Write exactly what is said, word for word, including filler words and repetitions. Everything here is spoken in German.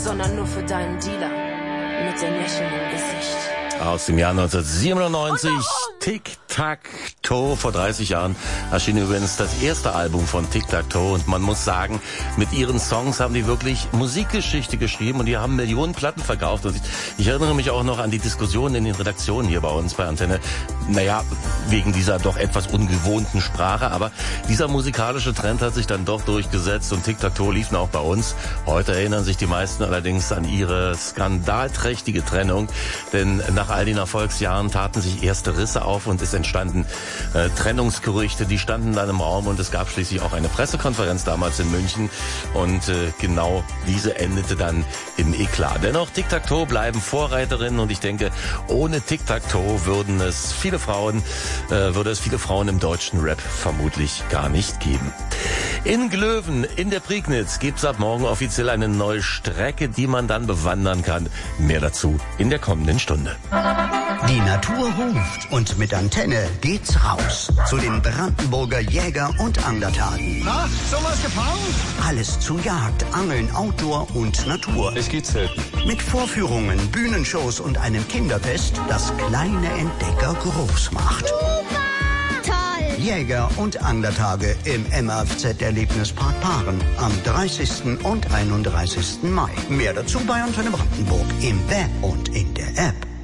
sondern nur für deinen Dealer mit dem Lächeln im Gesicht. Aus dem Jahr neunzehnhundertsiebenundneunzig, Tic-Tac-Toe. Vor dreißig Jahren erschien übrigens das erste Album von Tic-Tac-Toe. Und man muss sagen, mit ihren Songs haben die wirklich Musikgeschichte geschrieben und die haben Millionen Platten verkauft. Und ich, ich erinnere mich auch noch an die Diskussionen in den Redaktionen hier bei uns bei Antenne. Naja, wegen dieser doch etwas ungewohnten Sprache. Aber dieser musikalische Trend hat sich dann doch durchgesetzt und Tic-Tac-Toe liefen auch bei uns. Heute erinnern sich die meisten allerdings an ihre skandalträchtige Trennung. Denn nach all den Erfolgsjahren taten sich erste Risse auf und es entstanden äh, Trennungsgerüchte, die standen dann im Raum und es gab schließlich auch eine Pressekonferenz damals in München und äh, genau diese endete dann im Eklat. Dennoch, Tic-Tac-Toe bleiben Vorreiterinnen und ich denke, ohne Tic-Tac-Toe würden es viele Frauen, äh, würde es viele Frauen im deutschen Rap vermutlich gar nicht geben. In Glöwen, in der Prignitz, gibt's ab morgen offiziell eine neue Strecke, die man dann bewandern kann. Mehr dazu in der kommenden Stunde. Die Natur ruft und mit Antenne geht's raus zu den Brandenburger Jäger- und Anglertagen. Na, sowas gefangen? Alles zu Jagd, Angeln, Outdoor und Natur. Es geht selten. Mit Vorführungen, Bühnenshows und einem Kinderfest, das kleine Entdecker groß macht. Jäger- und Anglertage im M A F Z-Erlebnispark Paaren am dreißigsten und einunddreißigsten Mai. Mehr dazu bei Antenne Brandenburg im Web und in der App.